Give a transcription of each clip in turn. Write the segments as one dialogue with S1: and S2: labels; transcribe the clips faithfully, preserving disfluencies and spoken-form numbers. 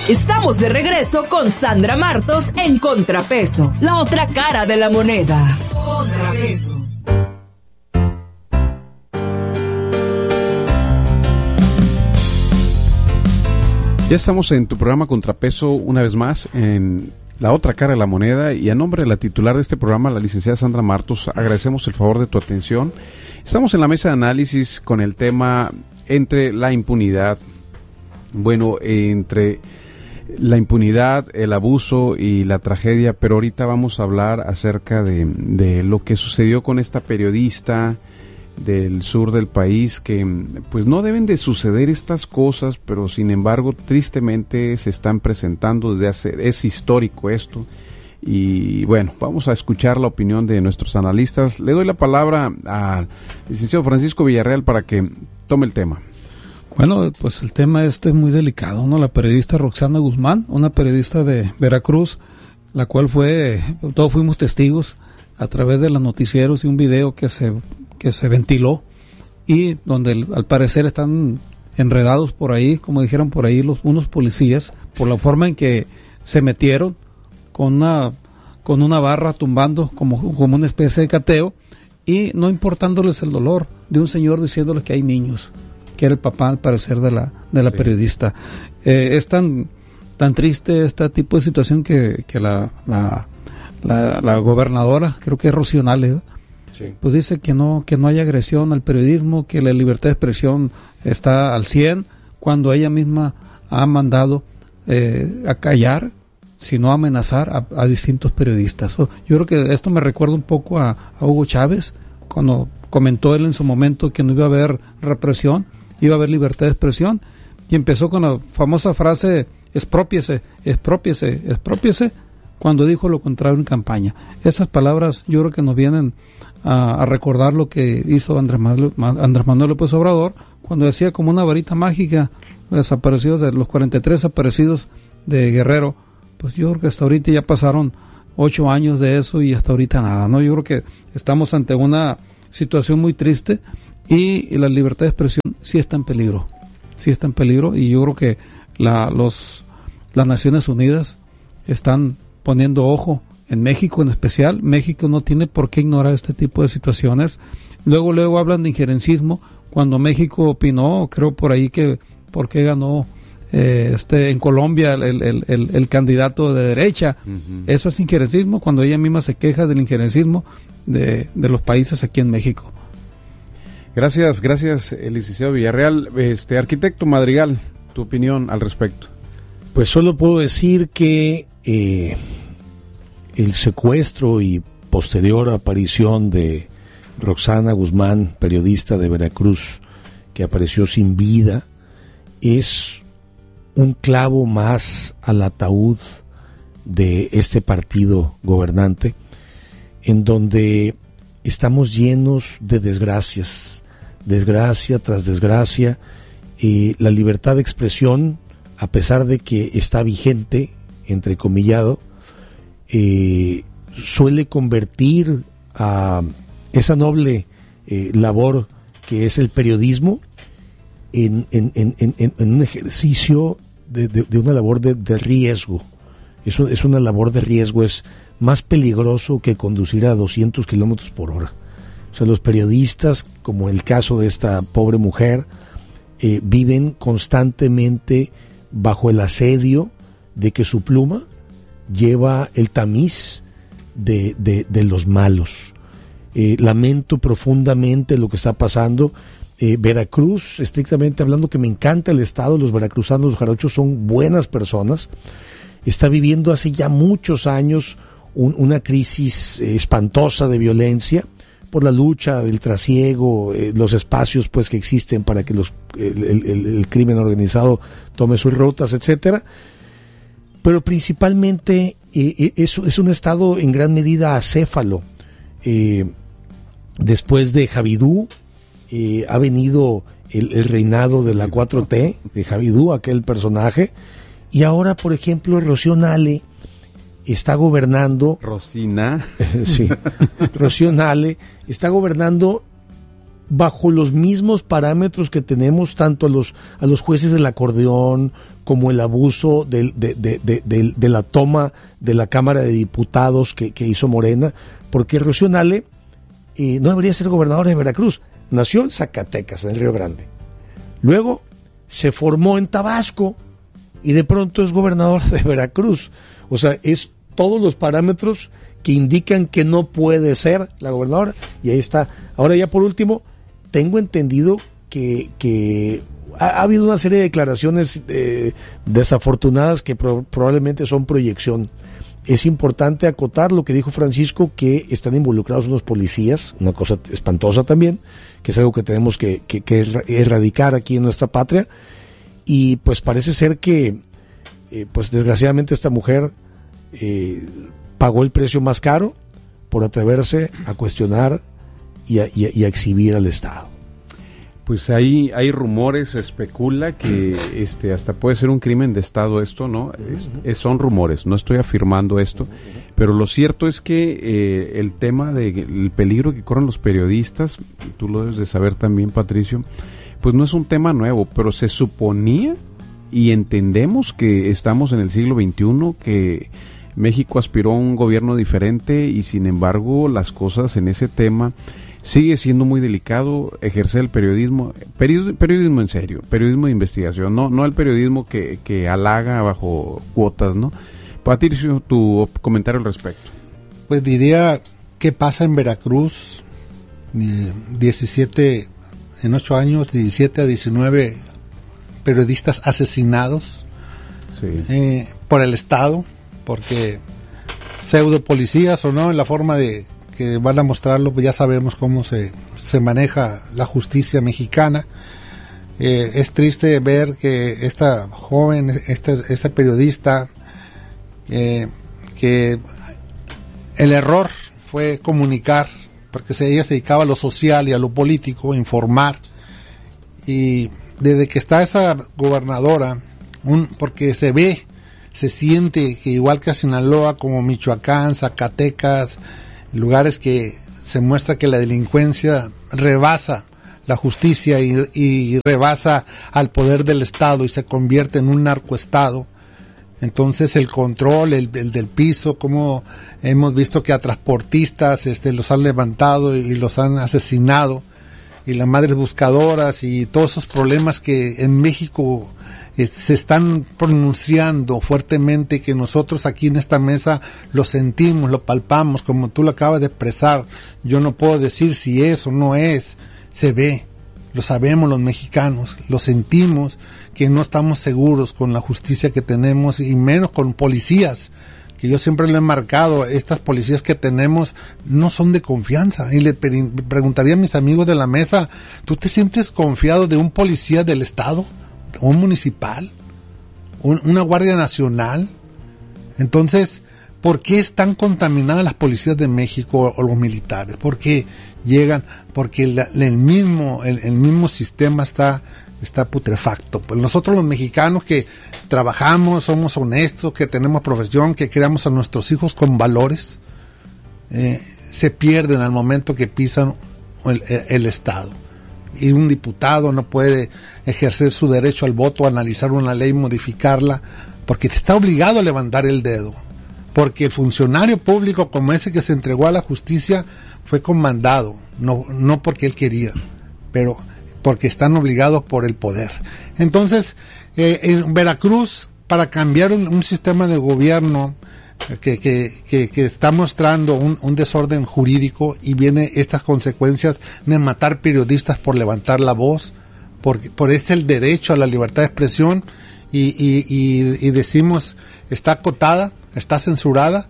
S1: Estamos de regreso con Sandra Martos en Contrapeso, la otra cara de la moneda. Contrapeso.
S2: Ya estamos en tu programa Contrapeso una vez más en la otra cara de la moneda, y a nombre de la titular de este programa, la licenciada Sandra Martos, agradecemos el favor de tu atención. Estamos en la mesa de análisis con el tema entre la impunidad, bueno, entre la impunidad, el abuso y la tragedia, pero ahorita vamos a hablar acerca de, de lo que sucedió con esta periodista del sur del país, que pues no deben de suceder estas cosas, pero sin embargo tristemente se están presentando desde hace, es histórico esto. Y bueno, vamos a escuchar la opinión de nuestros analistas. Le doy la palabra al licenciado Francisco Villarreal para que tome el tema.
S3: Bueno, pues el tema este es muy delicado, ¿no? La periodista Roxana Guzmán, una periodista de Veracruz, la cual fue, todos fuimos testigos a través de los noticieros y un video que se que se ventiló, y donde al parecer están enredados por ahí, como dijeron por ahí los unos policías, por la forma en que se metieron con una con una barra tumbando como, como una especie de cateo, y no importándoles el dolor de un señor diciéndoles que hay niños, que era el papá al parecer de la de la sí. periodista. Eh, es tan tan triste este tipo de situación que, que la, la, la, la gobernadora, creo que es Rocío Nale, sí. pues dice que no que no hay agresión al periodismo, que la libertad de expresión está al cien, cuando ella misma ha mandado eh, a callar, sino a amenazar a, a distintos periodistas. So, yo creo que esto me recuerda un poco a, a Hugo Chávez, cuando comentó él en su momento que no iba a haber represión, iba a haber libertad de expresión, y empezó con la famosa frase expropiese, expropiese, expropiese, cuando dijo lo contrario en campaña. Esas palabras yo creo que nos vienen a, a recordar lo que hizo Andrés Manuel, Andrés Manuel López Obrador, cuando decía como una varita mágica, desaparecidos de los cuarenta y tres desaparecidos de Guerrero. Pues yo creo que hasta ahorita ya pasaron ocho años de eso y hasta ahorita nada, ¿no? Yo creo que estamos ante una situación muy triste, y, y la libertad de expresión sí está en peligro, sí está en peligro, y yo creo que la, los, las Naciones Unidas están poniendo ojo en México en especial. México no tiene por qué ignorar este tipo de situaciones. Luego, luego hablan de injerencismo, cuando México opinó, creo por ahí que por qué ganó eh, este en Colombia el, el, el, el candidato de derecha. Uh-huh. Eso es injerencismo, cuando ella misma se queja del injerencismo de, de los países aquí en México.
S2: Gracias, gracias, el licenciado Villarreal. Este arquitecto Madrigal, tu opinión al respecto.
S4: Pues solo puedo decir que eh, el secuestro y posterior aparición de Roxana Guzmán, periodista de Veracruz, que apareció sin vida, es un clavo más al ataúd de este partido gobernante, en donde estamos llenos de desgracias, desgracia tras desgracia. Eh, la libertad de expresión, a pesar de que está vigente, entrecomillado, eh, suele convertir a esa noble eh, labor que es el periodismo en, en, en, en, en un ejercicio de, de, de una labor de, de riesgo. Eso es una labor de riesgo, es más peligroso que conducir a doscientos kilómetros por hora. O sea, los periodistas, como el caso de esta pobre mujer, eh, viven constantemente bajo el asedio de que su pluma lleva el tamiz de, de, de los malos. Eh, lamento profundamente lo que está pasando. Eh, Veracruz, estrictamente hablando, que me encanta el estado, los veracruzanos, los jarochos son buenas personas, está viviendo hace ya muchos años un, una crisis eh, espantosa de violencia por la lucha del trasiego, eh, los espacios pues que existen para que los, el, el, el crimen organizado tome sus rutas, etcétera. Pero principalmente eh, es, es un estado en gran medida acéfalo. Eh, después de Javidú, eh, ha venido el, el reinado de la cuatro T, de Javidú, aquel personaje, y ahora, por ejemplo, Rocío Nale está gobernando...
S2: Rosina.
S4: Sí, Rocío Nale está gobernando bajo los mismos parámetros que tenemos tanto a los, a los jueces del acordeón como el abuso de, de, de, de, de, de la toma de la Cámara de Diputados que, que hizo Morena, porque Rocío Nale eh, no debería ser gobernador de Veracruz. Nació en Zacatecas, en el Río Grande. Luego se formó en Tabasco y de pronto es gobernador de Veracruz. O sea, es todos los parámetros que indican que no puede ser la gobernadora, y ahí está. Ahora ya por último, tengo entendido que, que ha, ha habido una serie de declaraciones eh, desafortunadas que pro, probablemente son proyección. Es importante acotar lo que dijo Francisco, que están involucrados unos policías, una cosa espantosa también, que es algo que tenemos que, que, que erradicar aquí en nuestra patria, y pues parece ser que eh, pues desgraciadamente esta mujer eh, pagó el precio más caro por atreverse a cuestionar y a, y a, y a exhibir al Estado.
S2: Pues hay, hay rumores, se especula que este hasta puede ser un crimen de Estado esto, ¿no? Es, es, son rumores, no estoy afirmando esto, pero lo cierto es que eh, el tema del peligro que corren los periodistas, tú lo debes de saber también, Patricio, pues no es un tema nuevo, pero se suponía y entendemos que estamos en el siglo veintiuno, que México aspiró a un gobierno diferente y sin embargo las cosas en ese tema sigue siendo muy delicado ejercer el periodismo, periodismo, periodismo en serio, periodismo de investigación, no, no el periodismo que, que halaga bajo cuotas, ¿no? Patricio, tu comentario al respecto.
S5: Pues diría, ¿qué pasa en Veracruz? diecisiete, en ocho años, diecisiete a diecinueve periodistas asesinados sí. eh, por el Estado, porque pseudo policías o no, en la forma de que van a mostrarlo, pues ya sabemos cómo se, se maneja la justicia mexicana. Eh, es triste ver que esta joven, este, este periodista, eh, que el error fue comunicar, porque se, ella se dedicaba a lo social y a lo político, informar, y desde que está esa gobernadora, un, porque se ve, se siente que igual que a Sinaloa, como Michoacán, Zacatecas, lugares que se muestra que la delincuencia rebasa la justicia y, y rebasa al poder del Estado y se convierte en un narcoestado. Entonces el control, el, el del piso, como hemos visto que a transportistas este, los han levantado y los han asesinado, y las madres buscadoras y todos esos problemas que en México eh, se están pronunciando fuertemente, que nosotros aquí en esta mesa lo sentimos, lo palpamos, como tú lo acabas de expresar. Yo no puedo decir si es o no es, se ve, lo sabemos los mexicanos, lo sentimos, que no estamos seguros con la justicia que tenemos y menos con policías, que yo siempre lo he marcado, estas policías que tenemos no son de confianza. Y le pre- preguntaría a mis amigos de la mesa, ¿tú te sientes confiado de un policía del Estado, un municipal, un, una Guardia Nacional? Entonces, ¿por qué están contaminadas las policías de México o los militares? ¿Por qué llegan? Porque la, el mismo el, el mismo sistema está está putrefacto. Pues nosotros los mexicanos que trabajamos, somos honestos, que tenemos profesión, que criamos a nuestros hijos con valores, eh, se pierden al momento que pisan el, el Estado. Y un diputado no puede ejercer su derecho al voto, analizar una ley, modificarla, porque está obligado a levantar el dedo. Porque el funcionario público como ese que se entregó a la justicia fue comandado, no, no porque él quería, pero porque están obligados por el poder. Entonces, eh, en Veracruz, para cambiar un, un sistema de gobierno que, que, que, que está mostrando un, un desorden jurídico, y viene estas consecuencias de matar periodistas por levantar la voz, por, por este el derecho a la libertad de expresión, y, y, y, y decimos, está acotada, está censurada.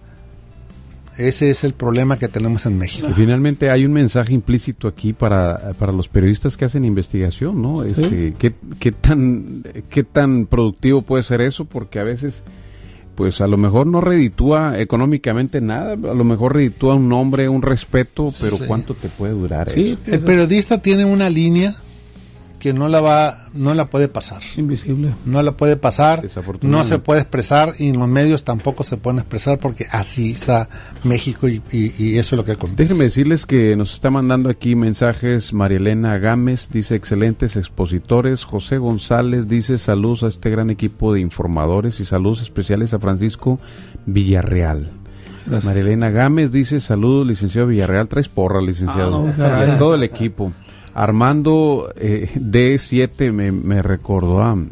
S5: Ese es el problema que tenemos en México.
S2: Y finalmente hay un mensaje implícito aquí para, para los periodistas que hacen investigación, ¿no? ¿Sí? Este, ¿qué, qué tan qué tan productivo puede ser eso? Porque a veces, pues a lo mejor no reditúa económicamente nada, a lo mejor reditúa un nombre, un respeto, pero sí. ¿Cuánto te puede durar
S5: sí,
S2: eso?
S5: El periodista tiene una línea que no la va, no la puede pasar.
S3: Invisible.
S5: No la puede pasar, no se puede expresar y en los medios tampoco se pueden expresar porque así está México y, y, y eso es lo que acontece.
S2: Déjenme decirles que nos está mandando aquí mensajes María Elena Gámez, dice excelentes expositores. José González dice saludos a este gran equipo de informadores y saludos especiales a Francisco Villarreal. Gracias. María Elena Gámez dice saludos licenciado Villarreal, traes porra licenciado, ah, no, todo el equipo. Armando eh, D siete me, me recordó a,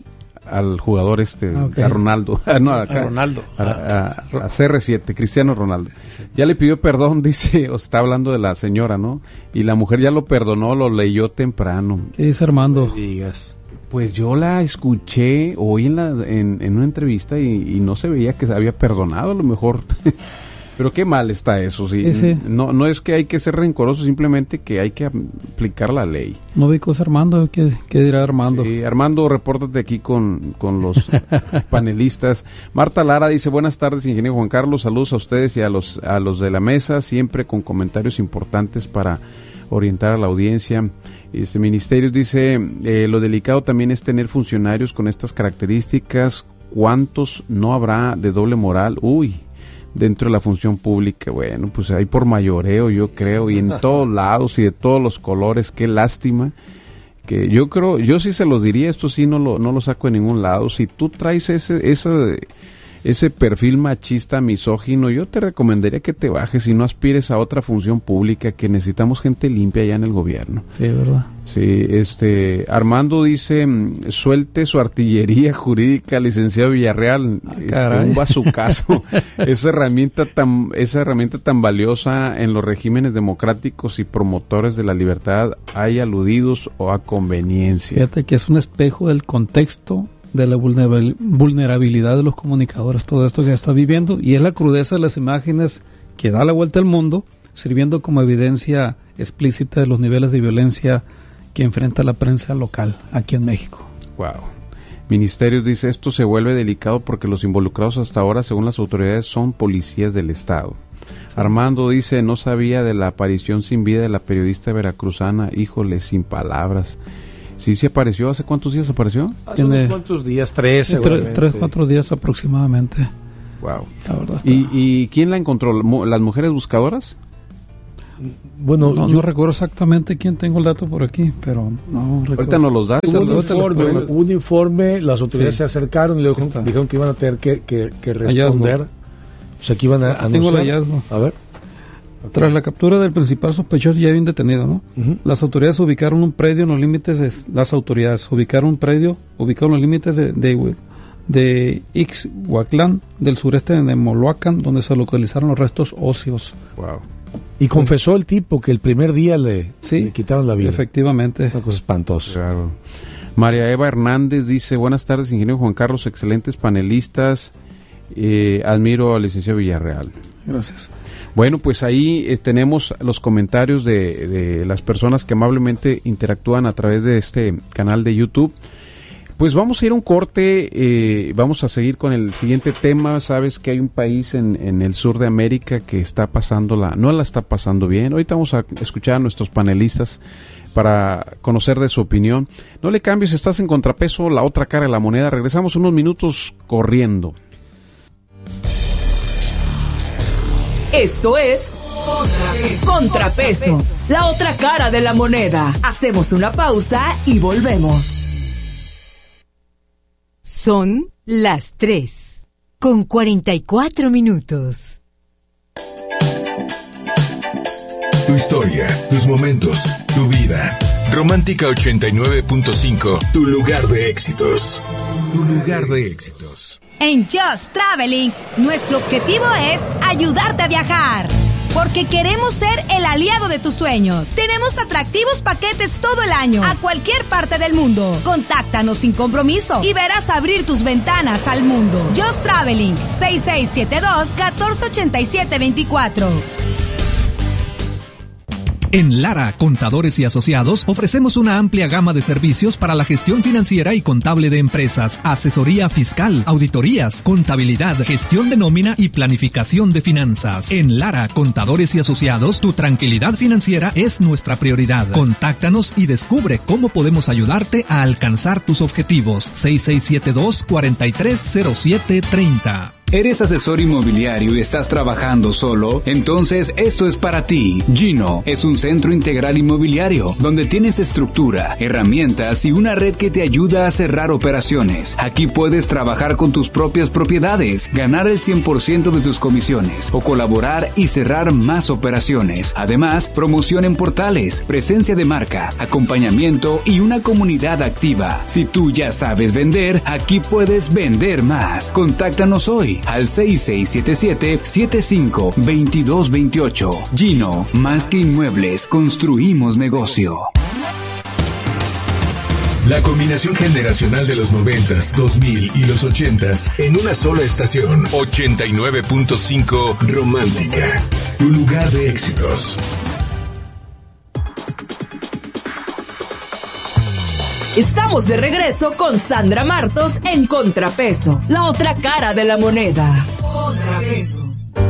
S2: al jugador este, okay. a Ronaldo, no, a,
S5: a Ronaldo,
S2: a, a, a C R siete, Cristiano Ronaldo. Ya le pidió perdón, dice, o está hablando de la señora, ¿no? Y la mujer ya lo perdonó, lo leyó temprano.
S3: ¿Qué dice Armando?
S2: No digas. Pues yo la escuché hoy en, la, en, en una entrevista y, y no se veía que se había perdonado, a lo mejor. Pero qué mal está eso, ¿sí? Sí, sí. No, no es que hay que ser rencoroso, simplemente que hay que aplicar la ley.
S3: No vi cosa Armando, ¿qué, qué dirá Armando?
S2: Sí, Armando, repórtate aquí con, con los panelistas. Marta Lara dice, buenas tardes, ingeniero Juan Carlos, saludos a ustedes y a los, a los de la mesa, siempre con comentarios importantes para orientar a la audiencia. Este ministerio dice, eh, lo delicado también es tener funcionarios con estas características, ¿cuántos no habrá de doble moral? Uy, dentro de la función pública, bueno, pues hay por mayoreo, yo creo, y en todos lados y de todos los colores, qué lástima, que yo creo, yo sí se los diría, esto sí no lo, no lo saco de ningún lado, si tú traes ese, ese, ese perfil machista, misógino, yo te recomendaría que te bajes y no aspires a otra función pública, que necesitamos gente limpia allá en el gobierno.
S3: Sí, ¿verdad?
S2: Sí, este, Armando dice, suelte su artillería jurídica, licenciado Villarreal, ah, este, un bazucazo, esa herramienta tan, esa herramienta tan valiosa en los regímenes democráticos y promotores de la libertad, hay aludidos o a conveniencia.
S3: Fíjate que es un espejo del contexto de la vulnerabilidad de los comunicadores, todo esto que está viviendo, y es la crudeza de las imágenes que da la vuelta al mundo, sirviendo como evidencia explícita de los niveles de violencia que enfrenta la prensa local aquí en México.
S2: Wow. Ministerios dice, esto se vuelve delicado porque los involucrados hasta ahora, según las autoridades, son policías del Estado. Sí. Armando dice, no sabía de la aparición sin vida de la periodista veracruzana, híjole, sin palabras. Sí, sí apareció, ¿hace cuántos días apareció?
S4: Hace Tiene, unos cuantos días, tres,
S3: seguramente. Tres, cuatro días aproximadamente.
S2: Wow. La verdad, ¿Y, ¿Y quién la encontró? ¿Las mujeres buscadoras?
S3: Bueno, no, yo no recuerdo exactamente quién, tengo el dato por aquí, pero no recuerdo.
S2: Ahorita nos los das.
S4: Hubo un informe, hubo un informe, las autoridades sí. se acercaron y le dijeron, dijeron que iban a tener que, que, que responder. Hallazgo. O sea, que iban a anunciar.
S3: Tengo el hallazgo.
S4: A ver.
S3: Tras la captura del principal sospechoso ya bien detenido, ¿no? Uh-huh. Las autoridades ubicaron un predio en los límites de las autoridades ubicaron un predio, ubicaron los límites de de, de Ixhuatlán, del sureste de Moloacan, donde se localizaron los restos óseos.
S2: Wow.
S4: Y confesó el tipo que el primer día le,
S3: sí,
S4: le quitaron la vida.
S3: Efectivamente.
S4: Una cosa espantosa.
S2: Claro. María Eva Hernández dice, buenas tardes, ingeniero Juan Carlos, excelentes panelistas. Eh, admiro al licenciado Villarreal.
S3: Gracias.
S2: Bueno, pues ahí eh, tenemos los comentarios de, de las personas que amablemente interactúan a través de este canal de YouTube. Pues vamos a ir a un corte, eh, vamos a seguir con el siguiente tema. Sabes que hay un país en, en el sur de América que está pasándola, no la está pasando bien. Ahorita vamos a escuchar a nuestros panelistas para conocer de su opinión. No le cambies, estás en Contrapeso, la otra cara de la moneda. Regresamos unos minutos corriendo.
S1: Esto es Contrapeso. Contrapeso, la otra cara de la moneda. Hacemos una pausa y volvemos.
S6: Son las tres, con cuarenta y cuatro minutos.
S7: Tu historia, tus momentos, tu vida. Romántica ochenta y nueve punto cinco, tu lugar de éxitos. Tu lugar de éxitos.
S8: En Just Traveling, nuestro objetivo es ayudarte a viajar. Porque queremos ser el aliado de tus sueños. Tenemos atractivos paquetes todo el año, a cualquier parte del mundo. Contáctanos sin compromiso y verás abrir tus ventanas al mundo. Just Traveling, seis seis siete dos, uno cuatro ocho siete dos cuatro.
S9: En Lara, Contadores y Asociados, ofrecemos una amplia gama de servicios para la gestión financiera y contable de empresas, asesoría fiscal, auditorías, contabilidad, gestión de nómina y planificación de finanzas. En Lara, Contadores y Asociados, tu tranquilidad financiera es nuestra prioridad. Contáctanos y descubre cómo podemos ayudarte a alcanzar tus objetivos. seis seis siete dos, cuatro tres cero siete tres cero.
S10: ¿Eres asesor inmobiliario y estás trabajando solo? Entonces esto es para ti. Gino es un centro integral inmobiliario donde tienes estructura, herramientas y una red que te ayuda a cerrar operaciones. Aquí puedes trabajar con tus propias propiedades, ganar el cien por ciento de tus comisiones o colaborar y cerrar más operaciones. Además, promoción en portales, presencia de marca, acompañamiento y una comunidad activa. Si tú ya sabes vender, aquí puedes vender más. Contáctanos hoy al seis seis siete siete, siete cinco dos dos dos ocho. Gino, más que inmuebles, construimos negocio.
S7: La combinación generacional de los noventas, dos mil y los ochentas en una sola estación. ochenta y nueve punto cinco Romántica, tu lugar de éxitos.
S1: Estamos de regreso con Sandra Martos en Contrapeso, la otra cara de la moneda. Contrapeso.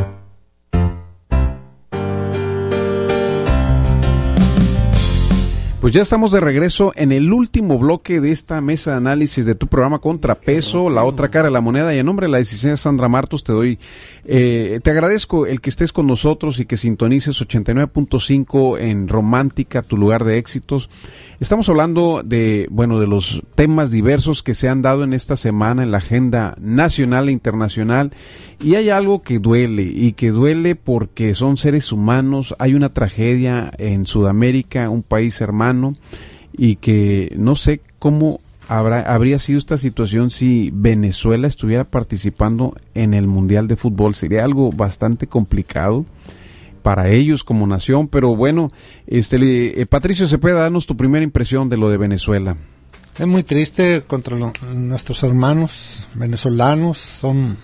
S2: Pues ya estamos de regreso en el último bloque de esta mesa de análisis de tu programa Contrapeso, la otra cara de la moneda, y en nombre de la licenciada Sandra Martos te doy, eh, te agradezco el que estés con nosotros y que sintonices ochenta y nueve punto cinco en Romántica, tu lugar de éxitos. Estamos hablando de, bueno, de los temas diversos que se han dado en esta semana en la agenda nacional e internacional, y hay algo que duele, y que duele porque son seres humanos. Hay una tragedia en Sudamérica, un país hermano, y que no sé cómo habrá, habría sido esta situación si Venezuela estuviera participando en el Mundial de Fútbol. Sería algo bastante complicado para ellos como nación, pero bueno, este eh, Patricio Cepeda, danos tu primera impresión de lo de Venezuela.
S5: Es muy triste contra lo, nuestros hermanos venezolanos, son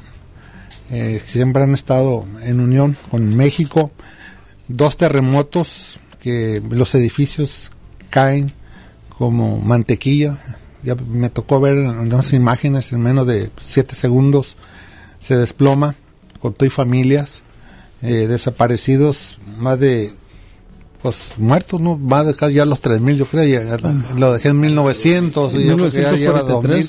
S5: eh, siempre han estado en unión con México. Dos terremotos que los edificios caen como mantequilla. Ya me tocó ver en unas imágenes, en menos de siete segundos se desploma con todo y familias. Eh, desaparecidos, más de, pues muertos, ¿no? Más de casi ya los tres mil, yo creo, ya, lo dejé en mil novecientos, y yo creo que ya lleva dos mil,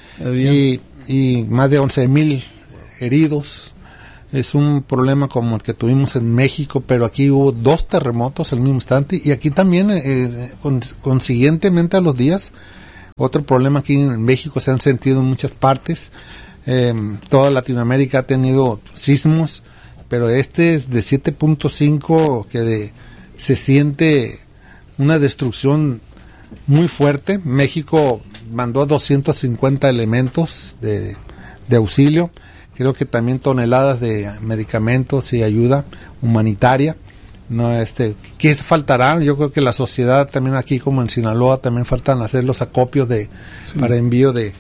S5: y, y más de once mil heridos. Es un problema como el que tuvimos en México, pero aquí hubo dos terremotos al mismo instante, y aquí también, eh, cons- consiguientemente a los días, otro problema aquí en México se han sentido en muchas partes. Eh, toda Latinoamérica ha tenido sismos, pero este es de siete punto cinco, que de, se siente una destrucción muy fuerte. México mandó doscientos cincuenta elementos de, de auxilio, creo que también toneladas de medicamentos y ayuda humanitaria. No, este, ¿qué faltará? Yo creo que la sociedad también aquí, como en Sinaloa, también faltan hacer los acopios de sí. para envío de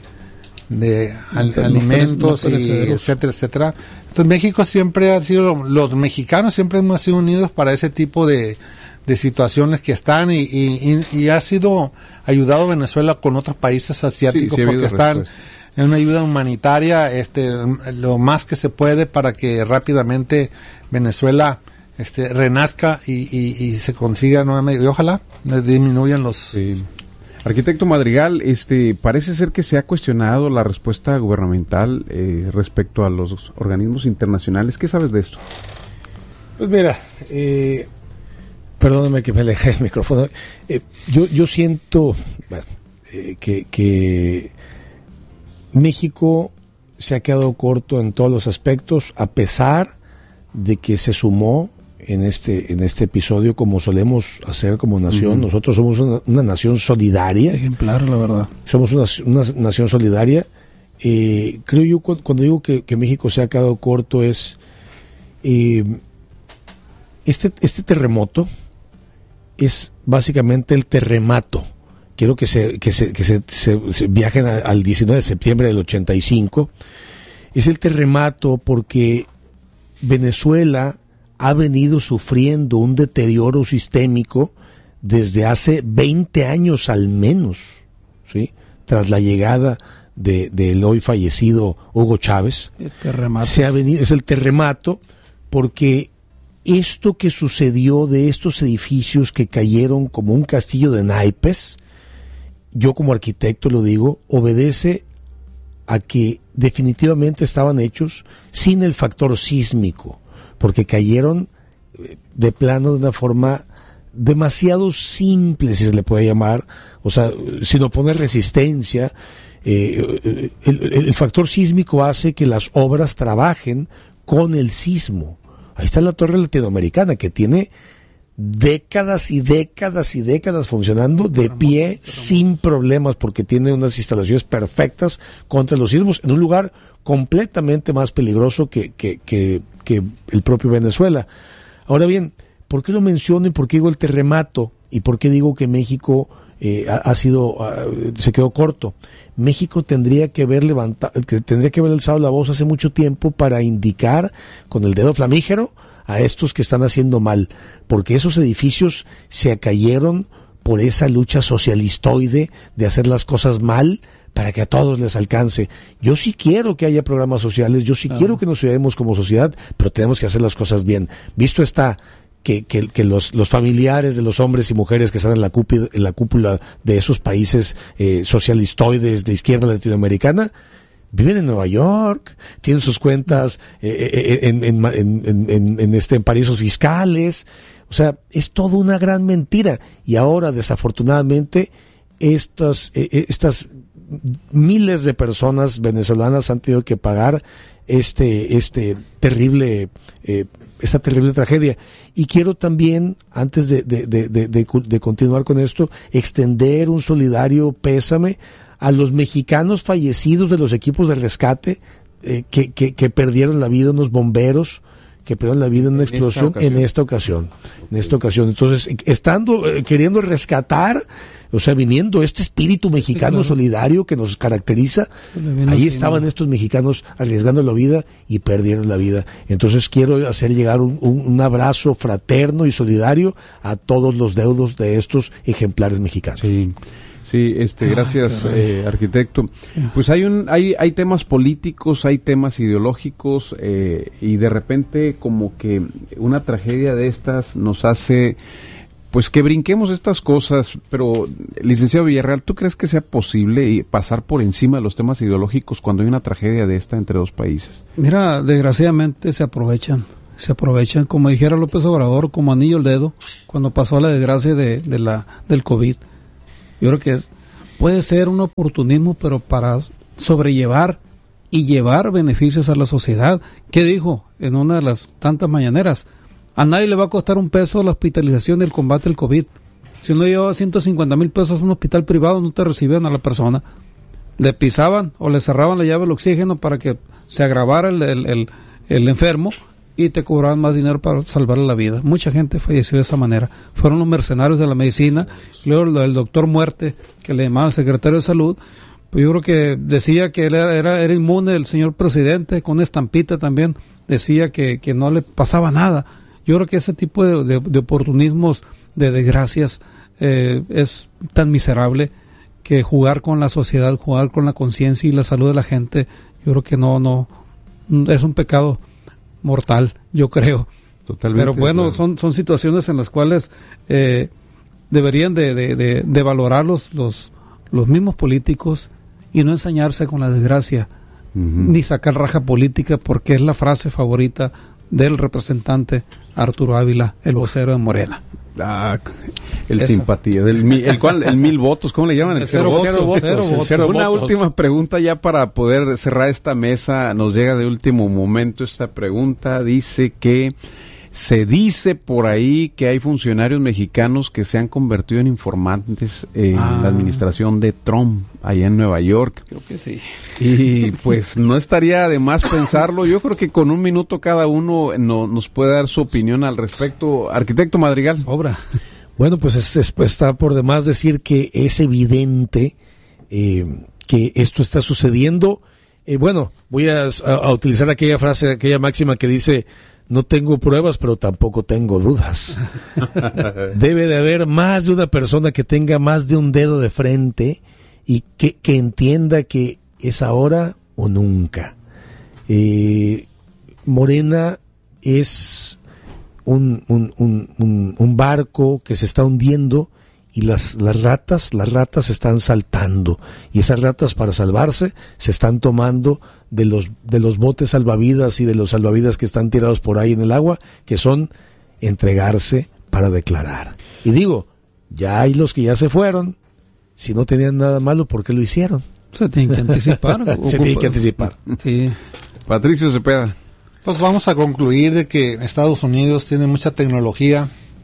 S5: de al, no, alimentos no, no, y etcétera, etcétera. Entonces México siempre ha sido, los mexicanos siempre hemos sido unidos para ese tipo de, de situaciones que están, y, y, y ha sido ayudado Venezuela con otros países asiáticos, sí, sí, porque están respuesta. En una ayuda humanitaria, este, lo más que se puede para que rápidamente Venezuela este, renazca y, y, y se consiga nuevamente, y ojalá disminuyan los...
S2: Sí. Arquitecto Madrigal, este, parece ser que se ha cuestionado la respuesta gubernamental eh, respecto a los organismos internacionales. ¿Qué sabes de esto?
S4: Pues mira, eh, perdóname que me alejé el micrófono. Eh, yo, yo siento bueno, eh, que, que México se ha quedado corto en todos los aspectos, a pesar de que se sumó en este en este episodio, como solemos hacer como nación. Uh-huh. Nosotros somos una, una nación solidaria.
S3: Ejemplar, la verdad.
S4: Somos una, una nación solidaria. Eh, creo yo, cu- cuando digo que, que México se ha quedado corto, es eh, este, este terremoto es básicamente el terremato. Quiero que se que se, que se, se, se viajen a, al diecinueve de septiembre del ochenta y cinco. Es el terremato porque Venezuela ha venido sufriendo un deterioro sistémico desde hace veinte años al menos, ¿sí? Tras la llegada de, del hoy fallecido Hugo Chávez.
S3: El terremoto.
S4: Se ha venido, es el terremoto, porque esto que sucedió de estos edificios que cayeron como un castillo de naipes, yo como arquitecto lo digo, obedece a que definitivamente estaban hechos sin el factor sísmico, porque cayeron de plano de una forma demasiado simple, si se le puede llamar, o sea, sin oponer resistencia. Eh, el, el factor sísmico hace que las obras trabajen con el sismo. Ahí está la Torre Latinoamericana, que tiene décadas y décadas y décadas funcionando de pie sin problemas, porque tiene unas instalaciones perfectas contra los sismos en un lugar completamente más peligroso que, que, que, que el propio Venezuela. Ahora bien, ¿por qué lo menciono y por qué digo el terremoto? ¿Y por qué digo que México eh, ha, ha sido, uh, se quedó corto? México tendría que haber levantado, que tendría que haber alzado la voz hace mucho tiempo para indicar con el dedo flamígero a estos que están haciendo mal, porque esos edificios se cayeron por esa lucha socialistoide de hacer las cosas mal para que a todos les alcance. Yo sí quiero que haya programas sociales, yo sí ah. quiero que nos ayudemos como sociedad, pero tenemos que hacer las cosas bien. Visto está que, que, que los, los familiares de los hombres y mujeres que están en la cúpula, en la cúpula de esos países eh, socialistoides de izquierda latinoamericana viven en Nueva York, tienen sus cuentas eh, en, en, en, en, en, este, en paraísos fiscales. O sea, es toda una gran mentira. Y ahora, desafortunadamente, estas, eh, estas miles de personas venezolanas han tenido que pagar este, este terrible, eh, esta terrible tragedia. Y quiero también, antes de, de, de, de, de, de continuar con esto, extender un solidario pésame a los mexicanos fallecidos de los equipos de rescate eh, que, que, que perdieron la vida, unos bomberos que perdieron la vida en una explosión en esta ocasión. En esta ocasión. Entonces, estando, eh, queriendo rescatar, o sea, viniendo este espíritu mexicano sí, claro. solidario que nos caracteriza, ahí estaban estos mexicanos arriesgando la vida y perdieron la vida. Entonces, quiero hacer llegar un, un, un abrazo fraterno y solidario a todos los deudos de estos ejemplares mexicanos.
S2: Sí. Sí, este, gracias, ah, eh, arquitecto. Pues hay un, hay, hay temas políticos, hay temas ideológicos, eh, y de repente como que una tragedia de estas nos hace, pues que brinquemos estas cosas. Pero, licenciado Villarreal, ¿tú crees que sea posible pasar por encima de los temas ideológicos cuando hay una tragedia de esta entre dos países?
S3: Mira, desgraciadamente se aprovechan, se aprovechan, como dijera López Obrador, como anillo al dedo, cuando pasó la desgracia de, de la, del COVID. Yo creo que es, puede ser un oportunismo, pero para sobrellevar y llevar beneficios a la sociedad. ¿Qué dijo en una de las tantas mañaneras? A nadie le va a costar un peso la hospitalización del combate al COVID. Si no llevaba ciento cincuenta mil pesos a un hospital privado, no te recibían a la persona. Le pisaban o le cerraban la llave del oxígeno para que se agravara el, el, el, el enfermo y te cobraban más dinero para salvarle la vida. Mucha gente falleció de esa manera. Fueron los mercenarios de la medicina. Luego el doctor Muerte, que le llamaba al secretario de salud, pues yo creo que decía que él era, era, era inmune el señor presidente, con estampita también, decía que, que no le pasaba nada. Yo creo que ese tipo de, de, de oportunismos, de desgracias, eh, es tan miserable que jugar con la sociedad, jugar con la conciencia y la salud de la gente, yo creo que no, no, es un pecado mortal, yo creo. Totalmente. Pero bueno, claro. son, son situaciones en las cuales eh, deberían de, de, de, de valorar los, los, los mismos políticos y no ensañarse con la desgracia, uh-huh. ni sacar raja política, porque es la frase favorita del representante Arturo Ávila, el vocero de Morena.
S2: Ah, el Eso. simpatía, del el cual el mil votos, ¿cómo le llaman? El, el cero, cero, cero votos. Cero votos. Cero Una votos. Última pregunta ya para poder cerrar esta mesa. Nos llega de último momento esta pregunta. Dice que se dice por ahí que hay funcionarios mexicanos que se han convertido en informantes eh, ah. en la administración de Trump allá en Nueva York.
S3: Creo que sí.
S2: Y pues no estaría de más pensarlo. Yo creo que con un minuto cada uno no, nos puede dar su opinión al respecto. Arquitecto Madrigal.
S3: Obra.
S4: Bueno, pues, es, es, pues está por demás decir que es evidente eh, que esto está sucediendo. Eh, bueno, voy a, a, a utilizar aquella frase, aquella máxima que dice: no tengo pruebas, pero tampoco tengo dudas. Debe de haber más de una persona que tenga más de un dedo de frente y que, que entienda que es ahora o nunca. Eh, Morena es un, un, un, un, un barco que se está hundiendo y las, las ratas, las ratas están saltando, y esas ratas, para salvarse, se están tomando de los, de los botes salvavidas y de los salvavidas que están tirados por ahí en el agua, que son entregarse para declarar. Y digo, ya hay los que ya se fueron, si no tenían nada malo, ¿por qué lo hicieron?
S3: Se tienen que anticipar.
S4: Se tienen que anticipar.
S3: Sí.
S2: Patricio Cepeda.
S5: Pues vamos a concluir de que Estados Unidos tiene mucha tecnología,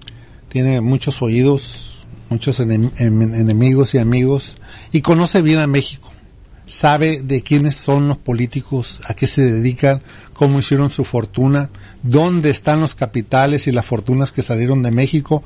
S5: tiene muchos oídos, muchos enem- enemigos y amigos, y conoce bien a México. Sabe de quiénes son los políticos, a qué se dedican, cómo hicieron su fortuna, dónde están los capitales y las fortunas que salieron de México,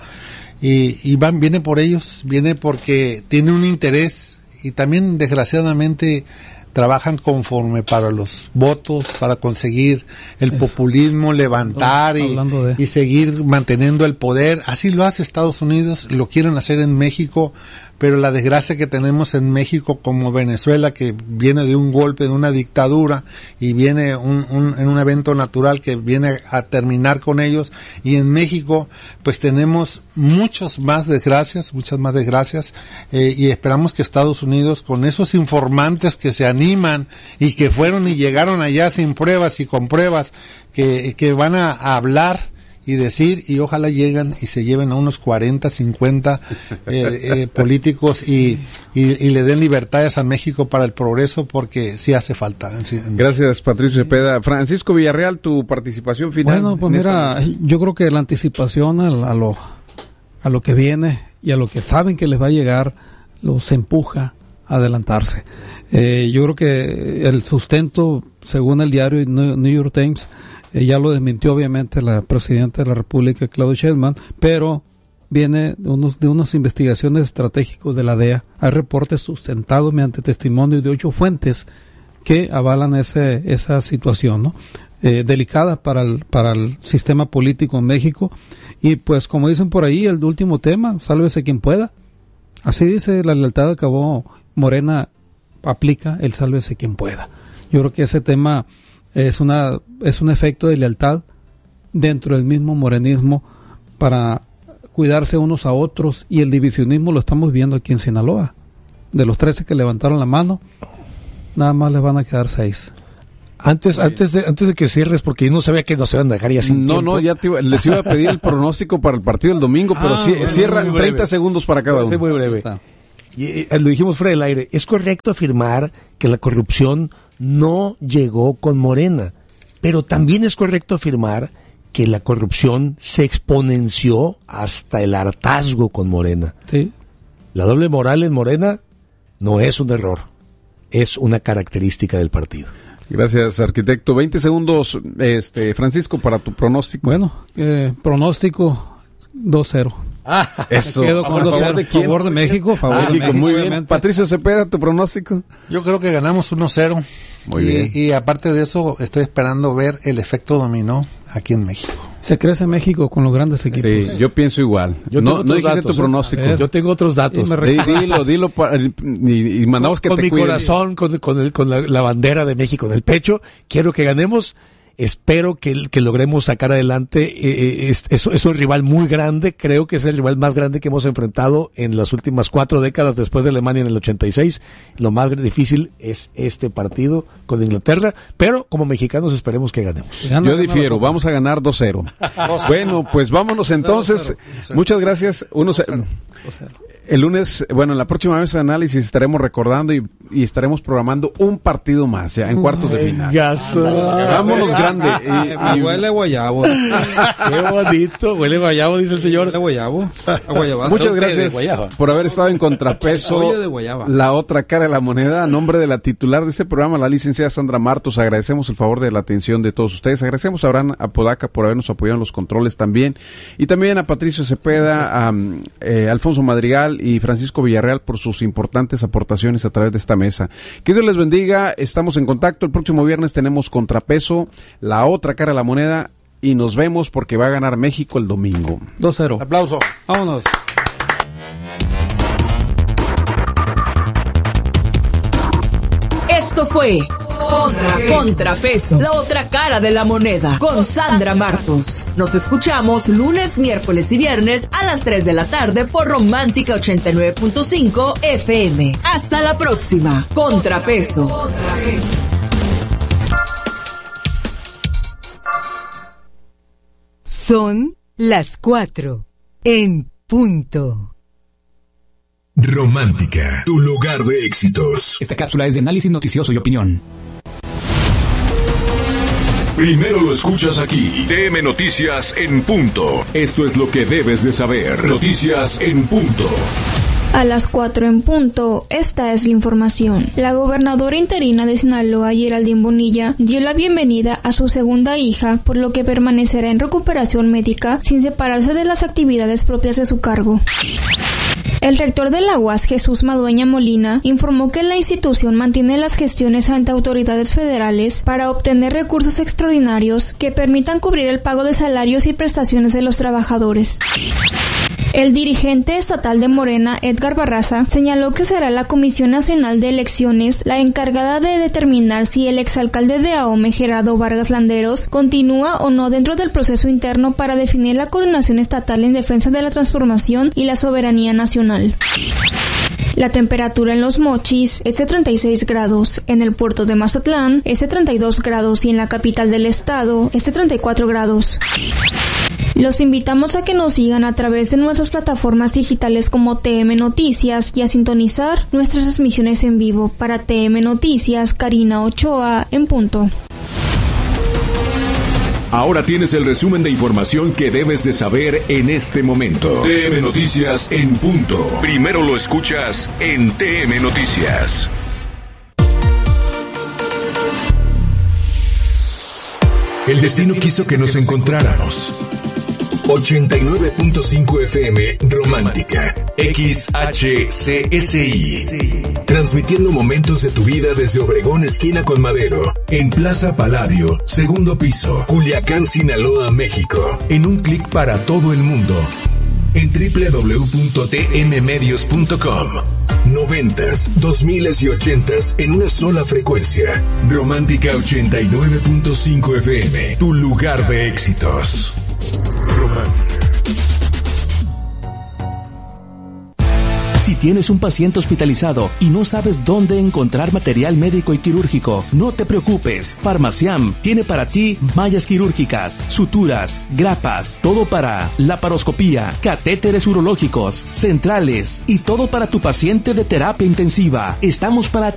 S5: y, y van, viene por ellos, viene porque tiene un interés, y también desgraciadamente trabajan conforme para los votos, para conseguir el Eso. populismo, levantar y, de... y seguir manteniendo el poder. Así lo hace Estados Unidos, lo quieren hacer en México, pero la desgracia que tenemos en México, como Venezuela, que viene de un golpe, de una dictadura, y viene un, un, en un evento natural que viene a terminar con ellos, y en México pues tenemos muchas más desgracias, muchas más desgracias, eh, y esperamos que Estados Unidos, con esos informantes que se animan y que fueron y llegaron allá sin pruebas y con pruebas, que, que van a, a hablar y decir, y ojalá lleguen y se lleven a unos cuarenta, cincuenta eh, eh, políticos y, y, y le den libertades a México para el progreso, porque sí hace falta.
S2: Gracias, Patricio Cepeda. Francisco Villarreal, tu participación final.
S3: Bueno, pues mira, esta... yo creo que la anticipación a, a lo a lo que viene y a lo que saben que les va a llegar los empuja a adelantarse. Eh, yo creo que el sustento, según el diario New York Times, Eh, ya lo desmintió obviamente la presidenta de la República, Claudia Sheinbaum, pero viene de, unos, de unas investigaciones estratégicas de la D E A. Hay reportes sustentados mediante testimonio de ocho fuentes que avalan ese, esa situación, ¿no? Eh, delicada para el, para el sistema político en México. Y pues, como dicen por ahí, el último tema, sálvese quien pueda. Así dice la lealtad, acabó Morena, aplica el sálvese quien pueda. Yo creo que ese tema es una es un efecto de lealtad dentro del mismo morenismo para cuidarse unos a otros, y el divisionismo lo estamos viendo aquí en Sinaloa. De los trece que levantaron la mano, nada más les van a quedar seis.
S4: Antes antes de antes de que cierres, porque yo no sabía que nos iban a dejar ya sin
S2: No,
S4: tiempo.
S2: no, ya te iba, les iba a pedir el pronóstico para el partido del domingo, pero
S4: ah,
S2: sí,
S4: bueno,
S2: cierra treinta segundos para cada uno.
S4: Muy breve. Y, eh, lo dijimos fuera del aire. ¿Es correcto afirmar que la corrupción no llegó con Morena? Pero también es correcto afirmar que la corrupción se exponenció hasta el hartazgo con Morena.
S3: Sí.
S4: La doble moral en Morena no es un error, es una característica del partido.
S2: Gracias, arquitecto. veinte segundos, este Francisco, para tu pronóstico.
S3: Bueno, eh, pronóstico dos cero.
S2: Ah, eso.
S3: Me quedo con
S2: ¿A favor
S3: de,
S2: quién?
S3: favor de México, favor
S2: ah,
S3: de México.
S2: Muy bien.
S3: Obviamente.
S2: Patricio Cepeda, tu pronóstico.
S5: Yo creo que ganamos uno cero.
S2: Muy
S5: y,
S2: bien.
S5: Y aparte de eso, estoy esperando ver el efecto dominó aquí en México.
S3: Se crece México con los grandes equipos.
S2: Sí, yo pienso igual.
S4: Yo
S2: no no dijiste
S4: datos,
S2: tu pronóstico.
S4: ¿eh? Yo tengo otros datos.
S2: Sí, dilo, dilo para, y, y mandamos que
S4: con
S2: te
S4: mi
S2: cuiden.
S4: corazón, con, con, el, con la, la bandera de México en el pecho, quiero que ganemos. Espero que, que logremos sacar adelante. Eh, es, es, es un rival muy grande. Creo que es el rival más grande que hemos enfrentado en las últimas cuatro décadas después de Alemania en el ochenta y seis. Lo más difícil es este partido con Inglaterra, pero como mexicanos esperemos que ganemos.
S2: Yo difiero, vamos a ganar dos cero. Bueno, pues vámonos entonces. Muchas gracias. uno cero. El lunes, bueno, en la próxima vez de análisis estaremos recordando y, y estaremos programando un partido más, ya en cuartos de final.
S4: Gaso.
S2: Vámonos grande.
S3: Y, y huele a guayabo.
S4: Qué bonito, huele a guayabo, dice el señor.
S3: Huele a guayabo. A guayaba.
S2: Muchas gracias por haber estado en Contrapeso, la otra cara de la moneda. A nombre de la titular de este programa, la licenciada Sandra Martos, agradecemos el favor de la atención de todos ustedes. Agradecemos a Abraham Apodaca por habernos apoyado en los controles también. Y también a Patricio Cepeda, a eh, Alfonso Madrigal y Francisco Villarreal por sus importantes aportaciones a través de esta mesa. Que Dios les bendiga, estamos en contacto. El próximo viernes tenemos Contrapeso, la otra cara de la moneda. y nos vemos porque va a ganar México el domingo.
S3: dos cero.
S5: Aplauso.
S3: Vámonos.
S1: Esto fue Contrapeso. Contrapeso, la otra cara de la moneda, con Sandra Martos. Nos escuchamos lunes, miércoles y viernes a las tres de la tarde por Romántica ochenta y nueve punto cinco F M. Hasta la próxima. Contrapeso. Contrapeso.
S6: Son las cuatro en punto.
S7: Romántica, tu lugar de éxitos.
S9: Esta cápsula es de análisis noticioso y opinión.
S7: Primero lo escuchas aquí. T M Noticias en punto. Esto es lo que debes de saber. Noticias en punto.
S11: A las cuatro en punto, esta es la información. La gobernadora interina de Sinaloa, Geraldine Bonilla, dio la bienvenida a su segunda hija, por lo que permanecerá en recuperación médica sin separarse de las actividades propias de su cargo. El rector de la U A S, Jesús Madueña Molina, informó que la institución mantiene las gestiones ante autoridades federales para obtener recursos extraordinarios que permitan cubrir el pago de salarios y prestaciones de los trabajadores. El dirigente estatal de Morena, Edgar Barraza, señaló que será la Comisión Nacional de Elecciones la encargada de determinar si el exalcalde de Ahome, Gerardo Vargas Landeros, continúa o no dentro del proceso interno para definir la coordinación estatal en defensa de la transformación y la soberanía nacional. La temperatura en Los Mochis es de treinta y seis grados, en el puerto de Mazatlán es de treinta y dos grados y en la capital del estado es de treinta y cuatro grados. Los invitamos a que nos sigan a través de nuestras plataformas digitales como T M Noticias y a sintonizar nuestras transmisiones en vivo. Para T M Noticias, Karina Ochoa, en punto.
S7: Ahora tienes el resumen de información que debes de saber en este momento. T M Noticias en punto. Primero lo escuchas en T M Noticias. El destino quiso que nos encontráramos. ochenta y nueve punto cinco F M Romántica X H C S I, transmitiendo momentos de tu vida desde Obregón esquina con Madero, en Plaza Palladio, segundo piso, Culiacán, Sinaloa, México, en un clic para todo el mundo, en doble u doble u doble u punto t m medios punto com. Noventas, dos miles y ochentas en una sola frecuencia. Romántica ochenta y nueve punto cinco F M, tu lugar de éxitos.
S12: Si tienes un paciente hospitalizado y no sabes dónde encontrar material médico y quirúrgico, no te preocupes. Farmaciam tiene para ti mallas quirúrgicas, suturas, grapas, todo para laparoscopía, catéteres urológicos, centrales y todo para tu paciente de terapia intensiva. Estamos para